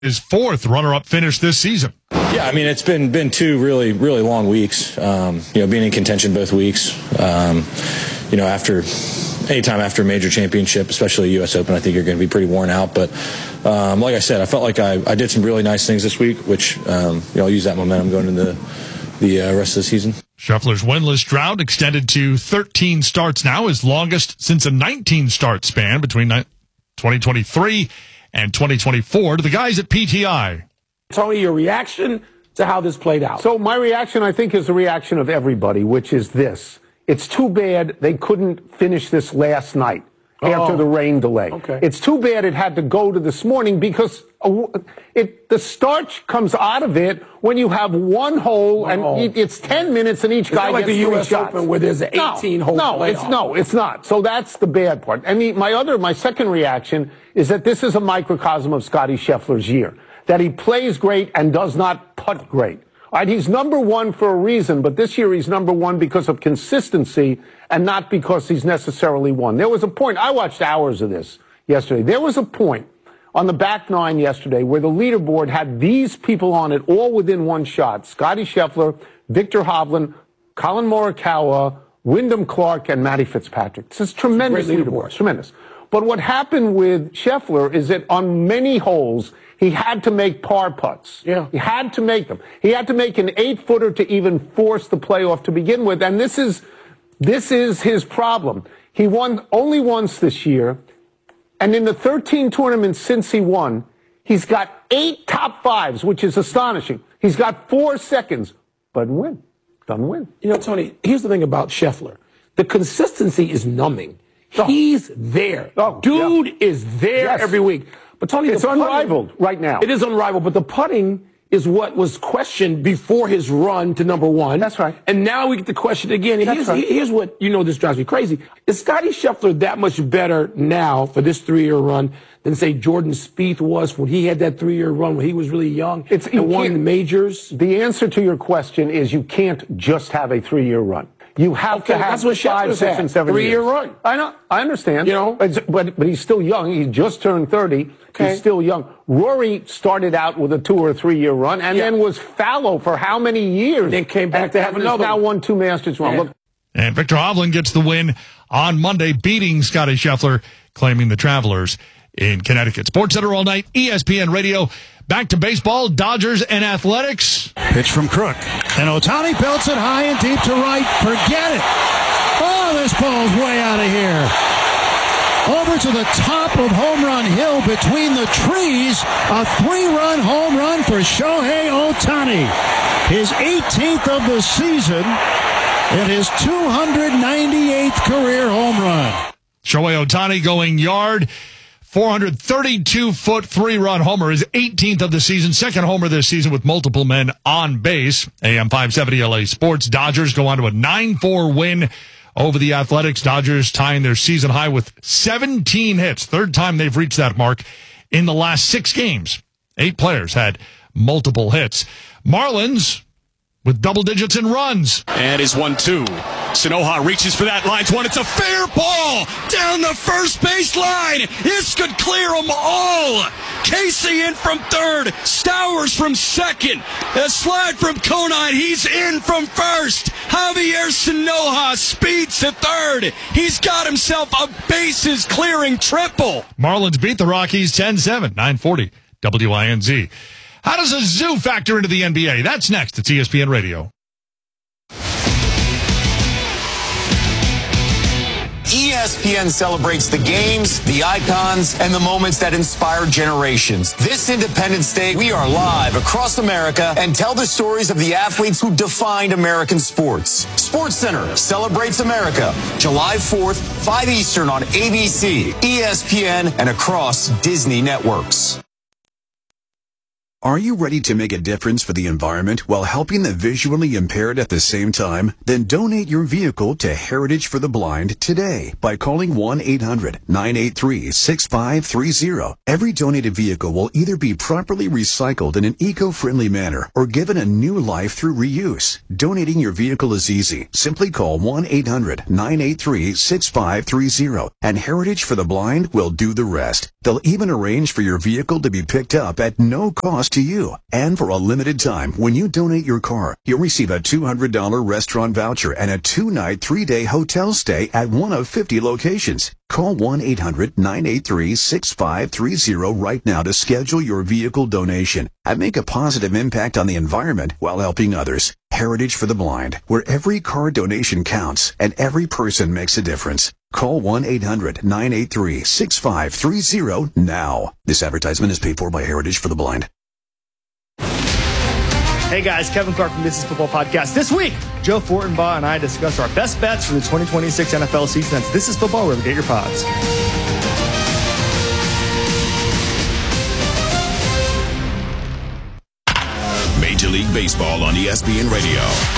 his fourth runner-up finish this season. Yeah, I mean, it's been two really, really long weeks. Being in contention both weeks. Anytime after a major championship, especially a U.S. Open, I think you're going to be pretty worn out. But like I said, I felt like I did some really nice things this week, which I'll use that momentum going into the rest of the season. Scheffler's winless drought extended to 13 starts now, his longest since a 19-start span between 2023 and 2024. To the guys at PTI. Tony, your reaction to how this played out? So my reaction, I think, is the reaction of everybody, which is this. It's too bad they couldn't finish this last night after the rain delay. Okay. It's too bad it had to go to this morning because the starch comes out of it when you have one hole and it's 10 minutes and each guy like gets the 3 U.S. shots. Open where there's an 18-hole playoff. It's not. So that's the bad part. And my second reaction is that this is a microcosm of Scottie Scheffler's year, that he plays great and does not putt great. All right, he's number one for a reason, but this year he's number one because of consistency and not because he's necessarily won. There was a point, I watched hours of this yesterday. There was a point on the back nine yesterday where the leaderboard had these people on it all within one shot. Scottie Scheffler, Viktor Hovland, Colin Morikawa, Wyndham Clark, and Matty Fitzpatrick. This is tremendous leaderboard. Tremendous. But what happened with Scheffler is that on many holes, he had to make par putts. Yeah. He had to make them. He had to make an 8-footer to even force the playoff to begin with. And this is his problem. He won only once this year. And in the 13 tournaments since he won, he's got 8 top fives, which is astonishing. He's got 4 seconds, but doesn't win. Tony, here's the thing about Scheffler. The consistency is numbing. He's there. Dude is there every week. But Tony, it's unrivaled right now. It is unrivaled, but the putting is what was questioned before his run to number one. That's right. And now we get the question again. Here's what, this drives me crazy. Is Scottie Scheffler that much better now for this 3-year run than, say, Jordan Spieth was when he had that 3-year run when he was really young and won the majors? The answer to your question is you can't just have a 3-year run. You have to have 5, 6, and 7 years. 3-year run. I know. I understand. But he's still young. He just turned 30. Okay. He's still young. Rory started out with a 2 or 3 year run and then was fallow for how many years? And then came back to have another. Now won 2 Masters. Yeah. Look. And Viktor Hovland gets the win on Monday, beating Scottie Scheffler, claiming the Travelers in Connecticut. SportsCenter all night, ESPN Radio. Back to baseball, Dodgers and Athletics. Pitch from Crook. And Ohtani belts it high and deep to right. Forget it. Oh, this ball's way out of here. Over to the top of Home Run Hill between the trees. A 3-run home run for Shohei Ohtani. His 18th of the season and his 298th career home run. Shohei Ohtani going yard. 432-foot 3-run homer, his 18th of the season, second homer this season with multiple men on base. AM 570 LA Sports. Dodgers go on to a 9-4 win over the Athletics. Dodgers tying their season high with 17 hits. Third time they've reached that mark in the last 6 games. 8 players had multiple hits. Marlins with double digits in runs. And is 1-2. Sanoha reaches for that. Lines one. It's a fair ball down the first base line. This could clear them all. Casey in from third. Stowers from second. A slide from Conine. He's in from first. Javier Sanoha speeds to third. He's got himself a bases clearing triple. Marlins beat the Rockies 10-7, 940 WINZ. How does a zoo factor into the NBA? That's next. It's ESPN Radio. ESPN celebrates the games, the icons, and the moments that inspire generations. This Independence Day, we are live across America and tell the stories of the athletes who defined American sports. SportsCenter celebrates America, July 4th, 5 Eastern on ABC, ESPN, and across Disney networks. Are you ready to make a difference for the environment while helping the visually impaired at the same time? Then donate your vehicle to Heritage for the Blind today by calling 1-800-983-6530. Every donated vehicle will either be properly recycled in an eco-friendly manner or given a new life through reuse. Donating your vehicle is easy. Simply call 1-800-983-6530 and Heritage for the Blind will do the rest. They'll even arrange for your vehicle to be picked up at no cost to you. And for a limited time, when you donate your car, you'll receive a $200 restaurant voucher and a 2-night, 3-day hotel stay at one of 50 locations. Call 1-800-983-6530 right now to schedule your vehicle donation and make a positive impact on the environment while helping others. Heritage for the Blind, where every car donation counts and every person makes a difference. Call 1-800-983-6530 now. This advertisement is paid for by Heritage for the Blind. Hey guys, Kevin Clark from This Is Football Podcast. This week, Joe Fortenbaugh and I discuss our best bets for the 2026 NFL season. That's This Is Football, wherever you get your pods. Major League Baseball on ESPN Radio.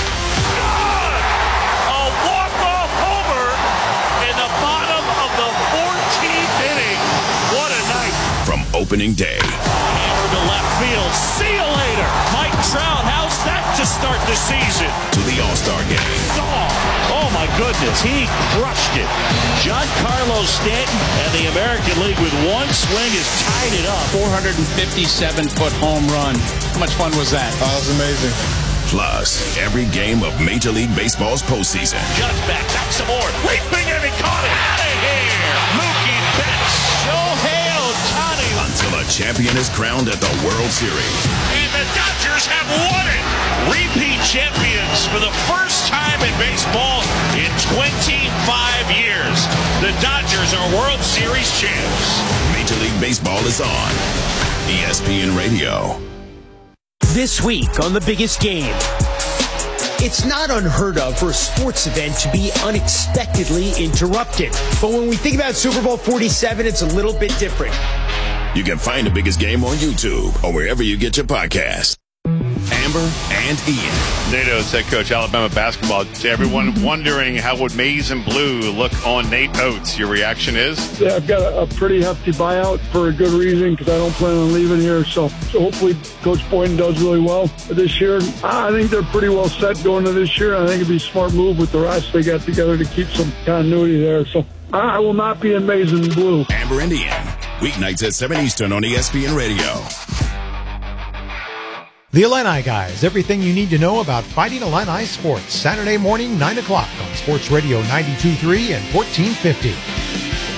A walk-off homer in the bottom of the 14th inning. What a night. From opening day. Hammer to left field. See you later. Mike Trout, how's that to start the season? To the All-Star game. Oh my goodness, he crushed it. Giancarlo Stanton and the American League with one swing has tied it up. 457-foot home run. How much fun was that? Oh, that was amazing. Plus, every game of Major League Baseball's postseason. Just back some more. Leaping and he caught it. Out of here. Mookie Betts. Shohei Ohtani. Until a champion is crowned at the World Series. And the Dodgers have won it. Repeat champions for the first time in baseball in 25 years. The Dodgers are World Series champs. Major League Baseball is on ESPN Radio. This week on The Biggest Game. It's not unheard of for a sports event to be unexpectedly interrupted. But when we think about Super Bowl 47, it's a little bit different. You can find The Biggest Game on YouTube or wherever you get your podcasts. Amber and Ian. Nate Oates, head coach, Alabama basketball. To everyone wondering how would Maize and Blue look on Nate Oates, your reaction is? Yeah, I've got a pretty hefty buyout for a good reason because I don't plan on leaving here. So hopefully Coach Boynton does really well this year. I think they're pretty well set going to this year. I think it'd be a smart move with the rest they got together to keep some continuity there. So I will not be in Maize and Blue. Amber and Ian, weeknights at 7 Eastern on ESPN Radio. The Illini Guys, everything you need to know about Fighting Illini sports. Saturday morning, 9 o'clock on Sports Radio 92.3 and 1450.